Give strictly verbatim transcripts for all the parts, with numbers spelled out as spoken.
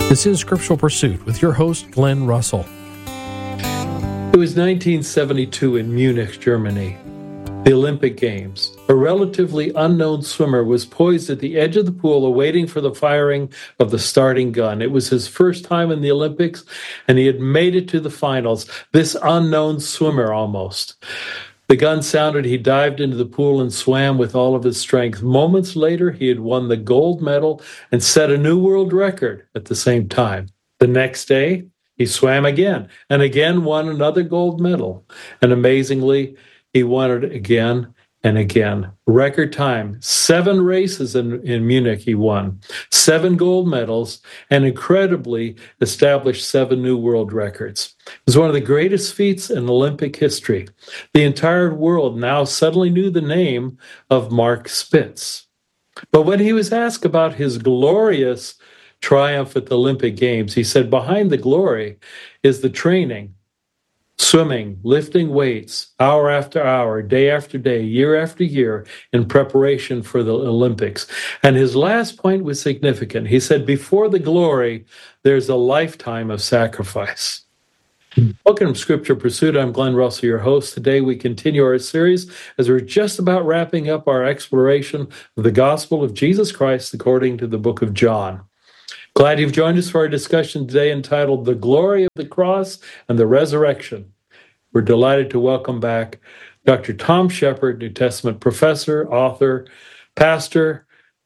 This is Scriptural Pursuit with your host, Glenn Russell. It was nineteen seventy-two in Munich, Germany, the Olympic Games. A relatively unknown swimmer was poised at the edge of the pool awaiting for the firing of the starting gun. It was his first time in the Olympics, and he had made it to the finals, this unknown swimmer almost. The gun sounded, he dived into the pool and swam with all of his strength. Moments later, he had won the gold medal and set a new world record at the same time. The next day, he swam again and again won another gold medal. And amazingly, he won it again and again. Record time, seven races in, in Munich he won, seven gold medals, and incredibly established seven new world records. It was one of the greatest feats in Olympic history. The entire world now suddenly knew the name of Mark Spitz. But when he was asked about his glorious triumph at the Olympic Games, he said, behind the glory is the training, swimming, lifting weights, hour after hour, day after day, year after year, in preparation for the Olympics. And his last point was significant. He said, before the glory, there's a lifetime of sacrifice. Welcome to Scripture Pursuit. I'm Glenn Russell, your host. Today we continue our series as we're just about wrapping up our exploration of the gospel of Jesus Christ according to the book of John. Glad you've joined us for our discussion today entitled The Glory of the Cross and the Resurrection. We're delighted to welcome back Doctor Tom Shepherd, New Testament professor, author, pastor,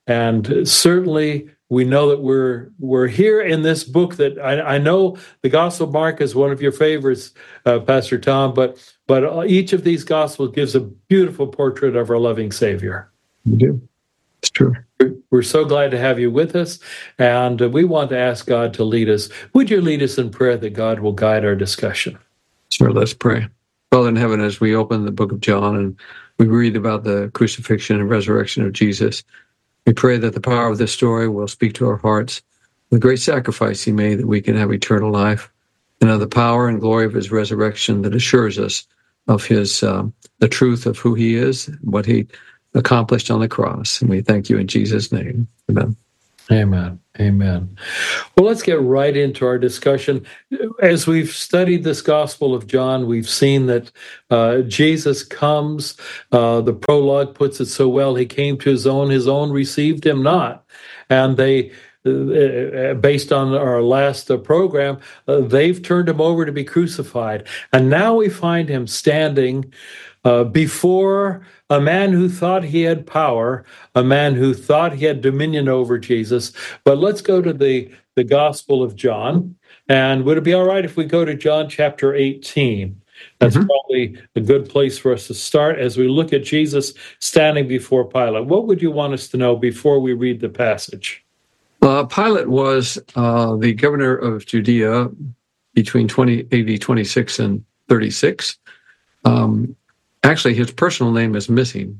and certainly we know that we're we're here in this book that I, I know the Gospel of Mark is one of your favorites, uh, Pastor Tom, but but each of these Gospels gives a beautiful portrait of our loving Savior. You do. It's true. We're so glad to have you with us, and we want to ask God to lead us. Would you lead us in prayer that God will guide our discussion? Sure, let's pray. Father in heaven, as we open the book of John and we read about the crucifixion and resurrection of Jesus, we pray that the power of this story will speak to our hearts, the great sacrifice he made that we can have eternal life, and of the power and glory of his resurrection that assures us of his um, the truth of who he is, what he accomplished on the cross. And we thank you in Jesus' name. Amen. Amen. Amen. Well, let's get right into our discussion. As we've studied this Gospel of John, we've seen that uh, Jesus comes. Uh, the prologue puts it so well. He came to his own. His own received him not. And they, uh, based on our last uh, program, uh, they've turned him over to be crucified. And now we find him standing Uh, before a man who thought he had power, a man who thought he had dominion over Jesus. But let's go to the, the Gospel of John. And would it be all right if we go to John chapter eighteen? That's mm-hmm. probably a good place for us to start as we look at Jesus standing before Pilate. What would you want us to know before we read the passage? Uh, Pilate was uh, the governor of Judea between twenty, A D twenty-six and thirty-six. Um, Actually, his personal name is missing.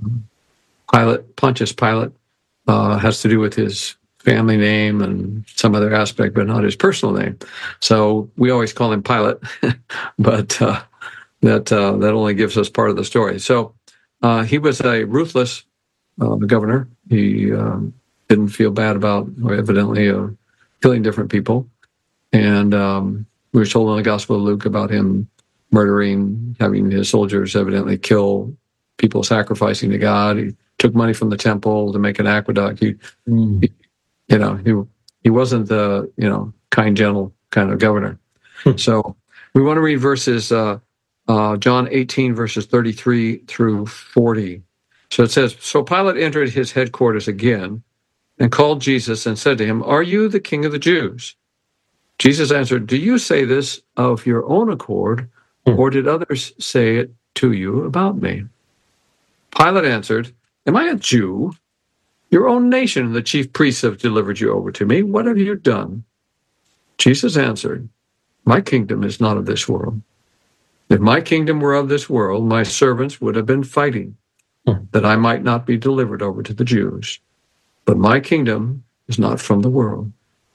Pilate, Pontius Pilate, uh, has to do with his family name and some other aspect, but not his personal name. So we always call him Pilate, but uh, that uh, that only gives us part of the story. So uh, he was a ruthless uh, governor. He um, didn't feel bad about, or evidently, uh, killing different people. And um, we were told in the Gospel of Luke about him murdering, having his soldiers evidently kill people sacrificing to God. He took money from the temple to make an aqueduct. He, mm. he you know, he he wasn't the, you know, kind, gentle kind of governor. So we want to read verses, uh, uh, John eighteen, verses thirty-three through forty. So it says, so Pilate entered his headquarters again and called Jesus and said to him, are you the king of the Jews? Jesus answered, do you say this of your own accord, or did others say it to you about me? Pilate answered, am I a Jew? Your own nation and the chief priests have delivered you over to me. What have you done? Jesus answered, my kingdom is not of this world. If my kingdom were of this world, my servants would have been fighting, that I might not be delivered over to the Jews. But my kingdom is not from the world.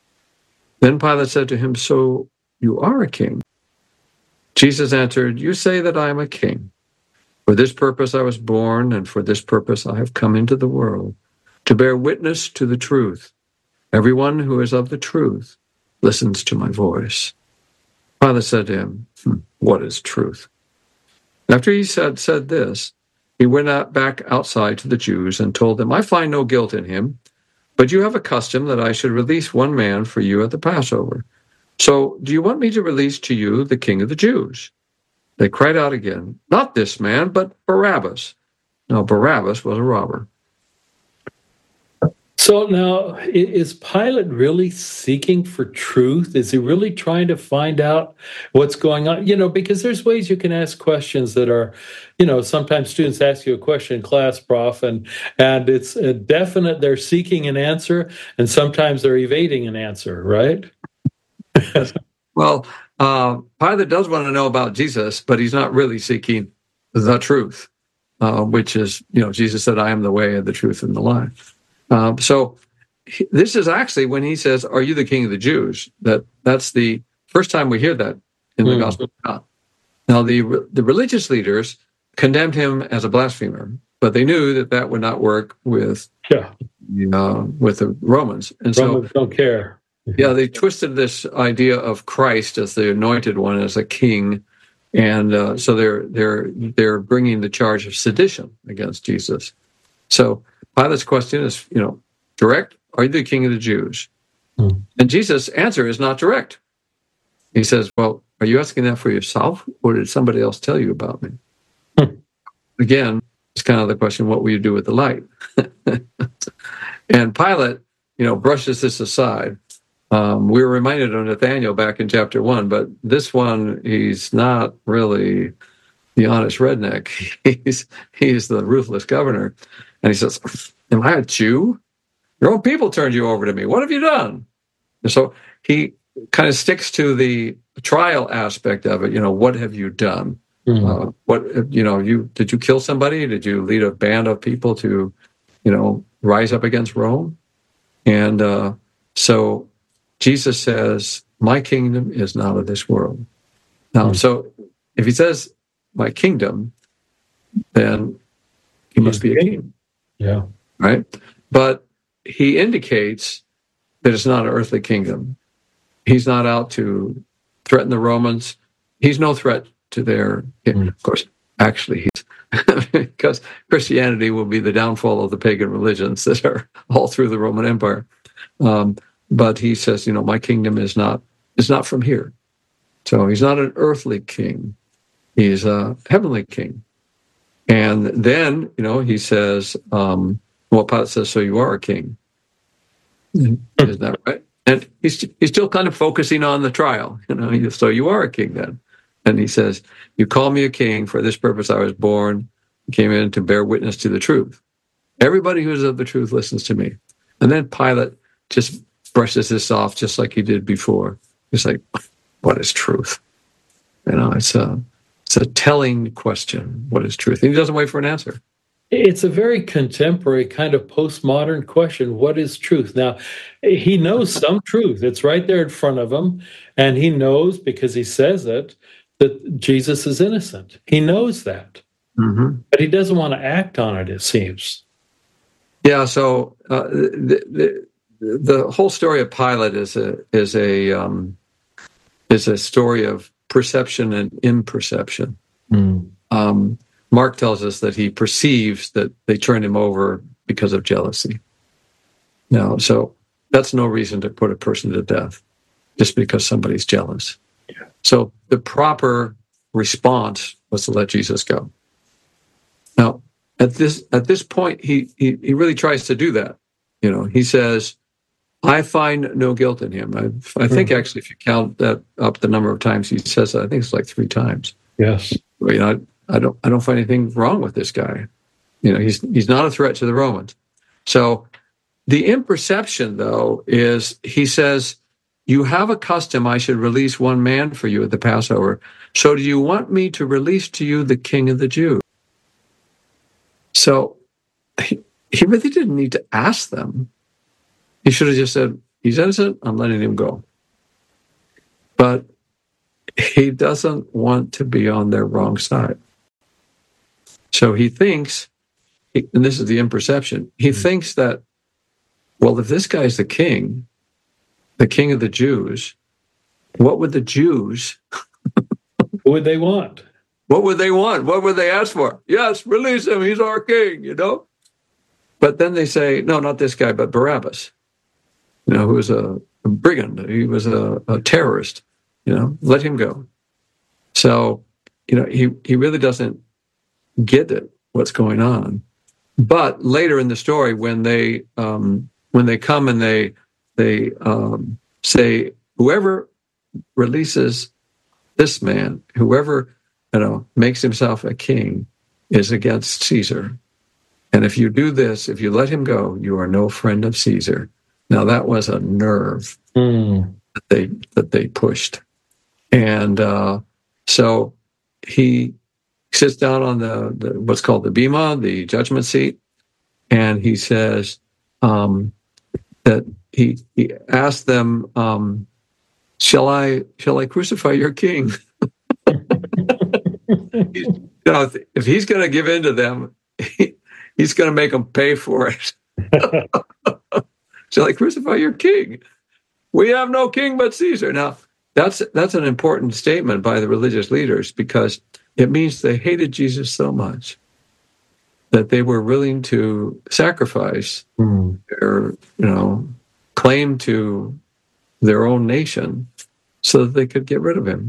Then Pilate said to him, so you are a king? Jesus answered, you say that I am a king. For this purpose I was born, and for this purpose I have come into the world, to bear witness to the truth. Everyone who is of the truth listens to my voice. Pilate said to him, hmm, what is truth? After he said, said this, he went out back outside to the Jews and told them, I find no guilt in him, but you have a custom that I should release one man for you at the Passover. So do you want me to release to you the king of the Jews? They cried out again, not this man, but Barabbas. Now, Barabbas was a robber. So now, is Pilate really seeking for truth? Is he really trying to find out what's going on? You know, because there's ways you can ask questions that are, you know, sometimes students ask you a question in class, Prof, and and it's a definite they're seeking an answer, and sometimes they're evading an answer, right? Well, uh, Pilate does want to know about Jesus, but he's not really seeking the truth, uh, which is, you know, Jesus said, I am the way, the truth, and the life. Um, so he, this is actually when he says, are you the king of the Jews? That That's the first time we hear that in the mm. Gospel of John. Now, the, the religious leaders condemned him as a blasphemer, but they knew that that would not work with, yeah. uh, with the Romans. And Romans so, don't care. Yeah, they twisted this idea of Christ as the anointed one, as a king. And uh, so they're, they're, they're bringing the charge of sedition against Jesus. So Pilate's question is, you know, direct, are you the king of the Jews? Hmm. And Jesus' answer is not direct. He says, well, are you asking that for yourself, or did somebody else tell you about me? Hmm. Again, it's kind of the question, what will you do with the light? And Pilate, you know, brushes this aside. Um, we were reminded of Nathaniel back in chapter one, but this one, he's not really the honest redneck. He's, he's the ruthless governor. And he says, am I a Jew? Your own people turned you over to me. What have you done? And so he kind of sticks to the trial aspect of it. You know, what have you done? Mm-hmm. Uh, what, you know, you, did you kill somebody? Did you lead a band of people to, you know, rise up against Rome? And uh, so Jesus says, my kingdom is not of this world. Now, mm-hmm. so if he says, my kingdom, then he must be a king. Yeah. Right? But he indicates that it's not an earthly kingdom. He's not out to threaten the Romans. He's no threat to their, mm. of course, actually, he's, because Christianity will be the downfall of the pagan religions that are all through the Roman Empire. Um, but he says, you know, my kingdom is not, is not from here. So he's not an earthly king. He's a heavenly king. And then, you know, he says, um, well, Pilate says, so you are a king. Isn't that right? And he's he's still kind of focusing on the trial. You know, so you are a king then. And he says, you call me a king. For this purpose I was born, came in to bear witness to the truth. Everybody who is of the truth listens to me. And then Pilate just brushes this off just like he did before. He's like, what is truth? You know, it's a, it's a telling question. What is truth? And he doesn't wait for an answer. It's a very contemporary kind of postmodern question. What is truth? Now, he knows some truth. It's right there in front of him. And he knows, because he says it, that Jesus is innocent. He knows that. Mm-hmm. But he doesn't want to act on it, it seems. Yeah, so uh, the, the the whole story of Pilate is a is a um, is a story of perception and imperception. Mm. Um, Mark tells us that he perceives that they turned him over because of jealousy. Now, so that's no reason to put a person to death just because somebody's jealous. Yeah. So the proper response was to let Jesus go. Now, at this at this point, he he, he really tries to do that. You know, he says, I find no guilt in him. I, I think mm. actually, if you count that up, the number of times he says that, I think it's like three times. Yes. You know, I, I don't I don't find anything wrong with this guy. You know, he's he's not a threat to the Romans. So the imperception, though, is he says, you have a custom I should release one man for you at the Passover. So do you want me to release to you the king of the Jews? So he, he really didn't need to ask them. He should have just said, he's innocent, I'm letting him go. But he doesn't want to be on their wrong side. So he thinks, and this is the imperception, he mm-hmm. thinks that, well, if this guy's the king, the king of the Jews, what would the Jews, What would they want? what would they want? What would they ask for? Yes, release him. He's our king, you know? But then they say, no, not this guy, but Barabbas, you know, who was a, a brigand. He was a, a terrorist, you know, let him go. So, you know, he, he really doesn't get it, what's going on. But later in the story, when they um, when they come and they they um, say, whoever releases this man, whoever, you know, makes himself a king, is against Caesar. And if you do this, if you let him go, you are no friend of Caesar. Now that was a nerve Mm. that they that they pushed, and uh, so he sits down on the, the what's called the bema, the judgment seat, and he says um, that he he asked them, um, "Shall I shall I crucify your king?" You know, if, if he's going to give in to them, he, he's going to make them pay for it. Shall I crucify your king? We have no king but Caesar. Now, that's that's an important statement by the religious leaders, because it means they hated Jesus so much that they were willing to sacrifice Mm. their, you know, claim to their own nation so that they could get rid of him.